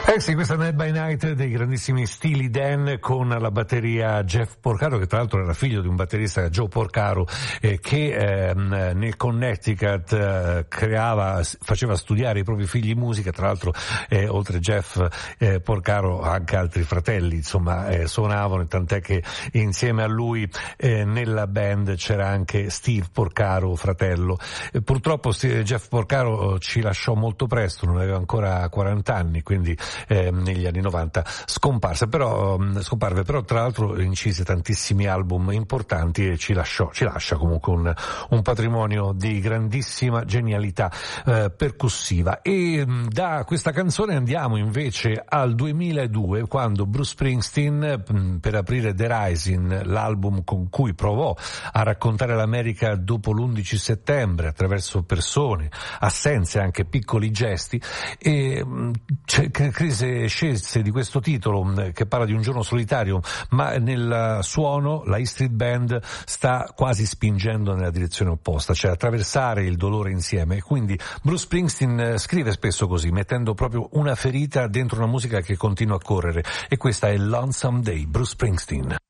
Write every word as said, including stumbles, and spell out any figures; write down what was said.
Eh sì, questa Night by Night dei grandissimi Steely Dan con la batteria Jeff Porcaro, che tra l'altro era figlio di un batterista, Joe Porcaro, eh, che eh, nel Connecticut eh, creava, faceva studiare i propri figli musica. Tra l'altro eh, oltre Jeff eh, Porcaro anche altri fratelli insomma eh, suonavano, tant'è che insieme a lui eh, nella band c'era anche Steve Porcaro, fratello. Eh, purtroppo Steve, Jeff Porcaro ci lasciò molto presto, non aveva ancora quaranta anni, quindi Eh, negli anni novanta scomparse, però um, scomparve, però tra l'altro incise tantissimi album importanti e ci lasciò, ci lascia comunque un, un patrimonio di grandissima genialità eh, percussiva. E um, da questa canzone andiamo invece al duemiladue, quando Bruce Springsteen, um, per aprire The Rising, l'album con cui provò a raccontare l'America dopo l'undici settembre attraverso persone, assenze, anche piccoli gesti, e um, scelse di questo titolo che parla di un giorno solitario, ma nel suono la E Street Band sta quasi spingendo nella direzione opposta, cioè attraversare il dolore insieme. E quindi Bruce Springsteen scrive spesso così, mettendo proprio una ferita dentro una musica che continua a correre, e questa è Lonesome Day, Bruce Springsteen.